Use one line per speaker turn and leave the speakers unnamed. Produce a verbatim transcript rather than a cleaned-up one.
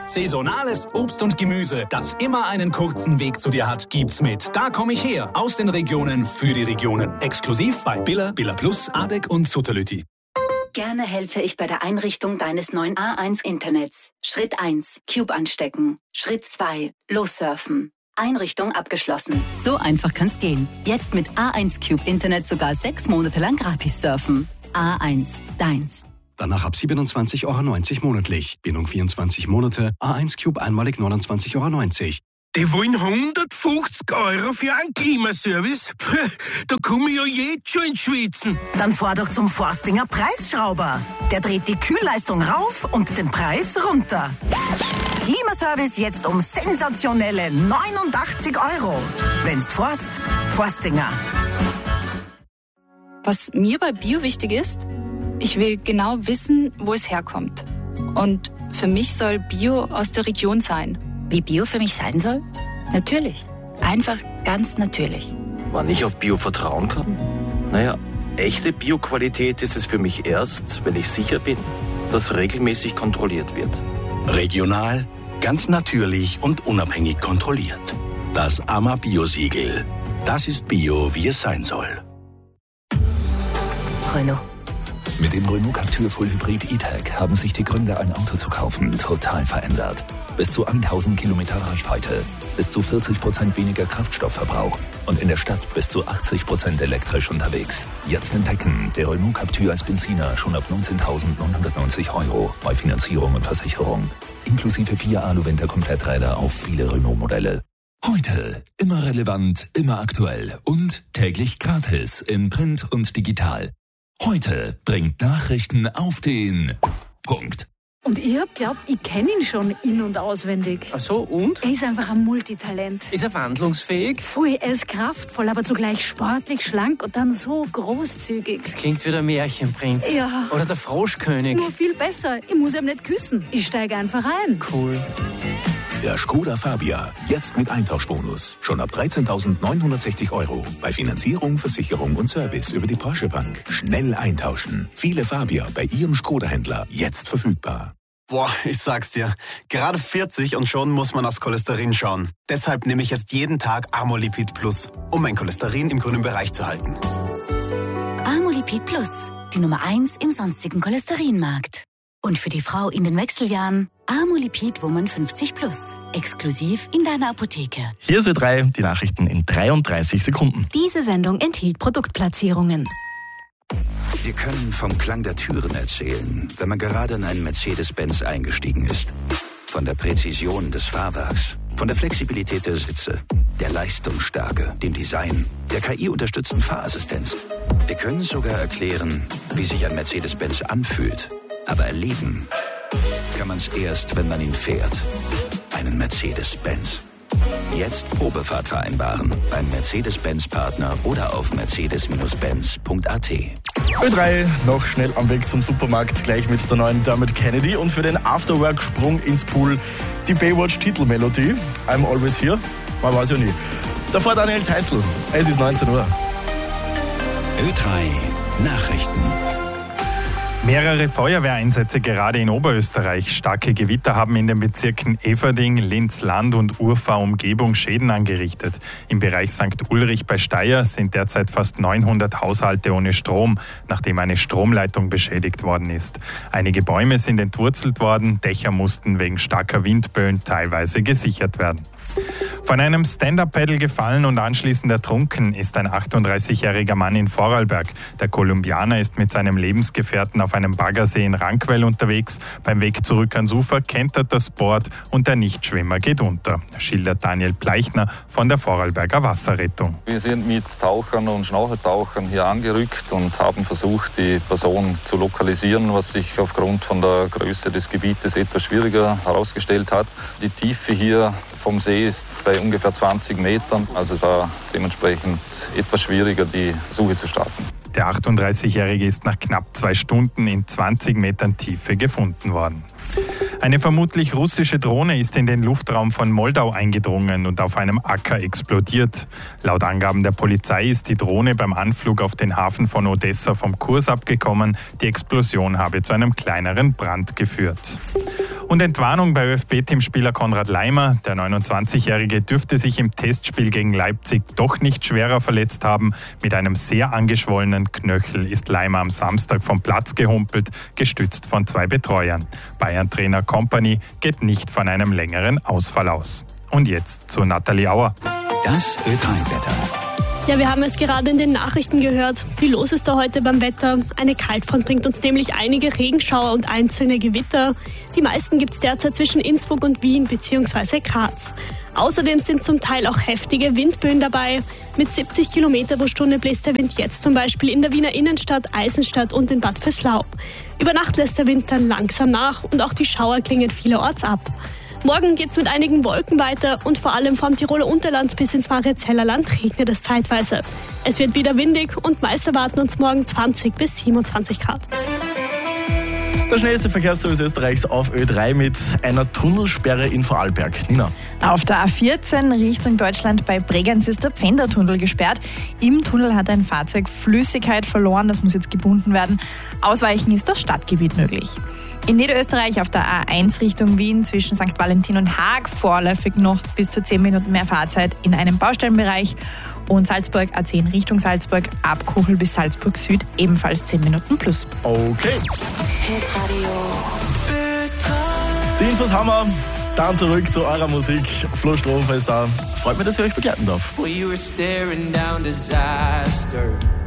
Saisonales Obst und Gemüse, das immer einen kurzen Weg zu dir hat, gibt's mit Da komm ich her, aus den Regionen für die Regionen. Exklusiv bei Billa, Billa Plus, Adek und Sutterlüti.
Gerne helfe ich bei der Einrichtung deines neuen A eins Internets. Schritt eins, Cube anstecken. Schritt zwei, lossurfen. Einrichtung abgeschlossen. So einfach kann's gehen. Jetzt mit A eins Cube Internet sogar sechs Monate lang gratis surfen. A eins, deins.
Danach ab siebenundzwanzig Euro neunzig monatlich. Bindung vierundzwanzig Monate. A eins Cube einmalig neunundzwanzig Euro neunzig.
Die wollen hundertfünfzig Euro für einen Klimaservice? Puh, da komme ich ja jetzt schon ins Schwitzen.
Dann fahr doch zum Forstinger Preisschrauber. Der dreht die Kühlleistung rauf und den Preis runter. Klimaservice jetzt um sensationelle neunundachtzig Euro. Wenn's forst, Forstinger.
Was mir bei Bio wichtig ist, ich will genau wissen, wo es herkommt. Und für mich soll Bio aus der Region sein.
Wie Bio für mich sein soll? Natürlich. Einfach ganz natürlich.
Wann ich auf Bio vertrauen kann? Naja, echte Bio-Qualität ist es für mich erst, wenn ich sicher bin, dass regelmäßig kontrolliert wird.
Regional, ganz natürlich und unabhängig kontrolliert. Das A M A Bio-Siegel. Das ist Bio, wie es sein soll.
Renault.
Mit dem Renault Captur Full Hybrid E-Tech haben sich die Gründe, ein Auto zu kaufen, total verändert. Bis zu tausend Kilometer Reichweite, bis zu vierzig Prozent weniger Kraftstoffverbrauch und in der Stadt bis zu achtzig Prozent elektrisch unterwegs. Jetzt entdecken, der Renault Captur als Benziner schon ab neunzehntausendneunhundertneunzig Euro bei Finanzierung und Versicherung. Inklusive vier Alu-Winter-Kompletträder auf viele Renault-Modelle. Heute immer relevant, immer aktuell und täglich gratis in Print und digital. Heute bringt Nachrichten auf den Punkt.
Und ich hab glaubt, ich kenne ihn schon in- und auswendig.
Ach so, und?
Er ist einfach ein Multitalent.
Ist er wandlungsfähig?
Voll, er ist kraftvoll, aber zugleich sportlich, schlank und dann so großzügig.
Das klingt wie der Märchenprinz.
Ja.
Oder der Froschkönig.
Nur viel besser. Ich muss ihm nicht küssen. Ich steige einfach ein.
Cool.
Der Skoda Fabia, jetzt mit Eintauschbonus. Schon ab dreizehntausendneunhundertsechzig Euro. Bei Finanzierung, Versicherung und Service über die Porsche Bank. Schnell eintauschen. Viele Fabia bei Ihrem Skoda-Händler jetzt verfügbar.
Boah, ich sag's dir. Gerade vierzig und schon muss man aufs Cholesterin schauen. Deshalb nehme ich jetzt jeden Tag Amolipid Plus, um mein Cholesterin im grünen Bereich zu halten.
Amolipid Plus, die Nummer eins im sonstigen Cholesterinmarkt. Und für die Frau in den Wechseljahren Amolipid Woman fünfzig Plus. Exklusiv in deiner Apotheke.
Hier ist Ö drei, die Nachrichten in dreiunddreißig Sekunden.
Diese Sendung enthielt Produktplatzierungen.
Wir können vom Klang der Türen erzählen, wenn man gerade in einen Mercedes-Benz eingestiegen ist. Von der Präzision des Fahrwerks, von der Flexibilität der Sitze, der Leistungsstärke, dem Design, der K I-unterstützten Fahrassistenz. Wir können sogar erklären, wie sich ein Mercedes-Benz anfühlt. Aber erleben kann man es erst, wenn man ihn fährt. Einen Mercedes-Benz. Jetzt Probefahrt vereinbaren beim Mercedes-Benz-Partner oder auf mercedes Benz punkt a t.
Ö drei noch schnell am Weg zum Supermarkt, gleich mit der neuen Dermot Kennedy und für den Afterwork-Sprung ins Pool die Baywatch-Titelmelodie. I'm always here. Man weiß ja nie. Davor Daniel Theißl. Es ist neunzehn Uhr.
Ö drei Nachrichten.
Mehrere Feuerwehreinsätze gerade in Oberösterreich. Starke Gewitter haben in den Bezirken Everding, Linz-Land und Urfahr-Umgebung Schäden angerichtet. Im Bereich Sankt Ulrich bei Steyr sind derzeit fast neunhundert Haushalte ohne Strom, nachdem eine Stromleitung beschädigt worden ist. Einige Bäume sind entwurzelt worden, Dächer mussten wegen starker Windböen teilweise gesichert werden. Von einem Stand-Up-Paddle gefallen und anschließend ertrunken ist ein achtunddreißigjähriger Mann in Vorarlberg. Der Kolumbianer ist mit seinem Lebensgefährten auf einem Baggersee in Rankwell unterwegs. Beim Weg zurück ans Ufer kentert das Board und der Nichtschwimmer geht unter, schildert Daniel Pleichner von der Vorarlberger Wasserrettung.
Wir sind mit Tauchern und Schnorcheltauchern hier angerückt und haben versucht, die Person zu lokalisieren, was sich aufgrund von der Größe des Gebietes etwas schwieriger herausgestellt hat. Die Tiefe hier vom See ist bei ungefähr zwanzig Metern, also da dementsprechend etwas schwieriger, die Suche zu starten.
Der achtunddreißigjährige ist nach knapp zwei Stunden in zwanzig Metern Tiefe gefunden worden. Eine vermutlich russische Drohne ist in den Luftraum von Moldau eingedrungen und auf einem Acker explodiert. Laut Angaben der Polizei ist die Drohne beim Anflug auf den Hafen von Odessa vom Kurs abgekommen. Die Explosion habe zu einem kleineren Brand geführt. Und Entwarnung bei ÖFB-Teamspieler Konrad Laimer. Der neunundzwanzigjährige dürfte sich im Testspiel gegen Leipzig doch nicht schwerer verletzt haben. Mit einem sehr angeschwollenen Knöchel ist Laimer am Samstag vom Platz gehumpelt, gestützt von zwei Betreuern. Bayern-Trainer Kompany geht nicht von einem längeren Ausfall aus. Und jetzt zu Nathalie Auer.
Das Ö drei Wetter.
Ja, wir haben es gerade in den Nachrichten gehört. Viel los ist da heute beim Wetter. Eine Kaltfront bringt uns nämlich einige Regenschauer und einzelne Gewitter. Die meisten gibt es derzeit zwischen Innsbruck und Wien bzw. Graz. Außerdem sind zum Teil auch heftige Windböen dabei. Mit siebzig Kilometer pro Stunde bläst der Wind jetzt zum Beispiel in der Wiener Innenstadt, Eisenstadt und in Bad Vöslau. Über Nacht lässt der Wind dann langsam nach und auch die Schauer klingen vielerorts ab. Morgen geht's mit einigen Wolken weiter und vor allem vom Tiroler Unterland bis ins Mariazeller Land regnet es zeitweise. Es wird wieder windig und meist erwarten uns morgen zwanzig bis siebenundzwanzig Grad.
Der schnellste Verkehrsservice Österreichs auf Ö drei mit einer Tunnelsperre in Vorarlberg. Nina.
Auf der A vierzehn Richtung Deutschland bei Bregenz ist der Pfändertunnel gesperrt. Im Tunnel hat ein Fahrzeug Flüssigkeit verloren, das muss jetzt gebunden werden. Ausweichen ist das Stadtgebiet möglich. In Niederösterreich auf der A eins Richtung Wien zwischen Sankt Valentin und Haag vorläufig noch bis zu zehn Minuten mehr Fahrzeit in einem Baustellenbereich. Und Salzburg A zehn Richtung Salzburg ab Kochel bis Salzburg Süd ebenfalls zehn Minuten plus.
Okay. Die Infos haben wir. Dann zurück zu eurer Musik. Flo Stromfest da. Freut mich, dass ich euch begleiten darf.
We were staring down disaster.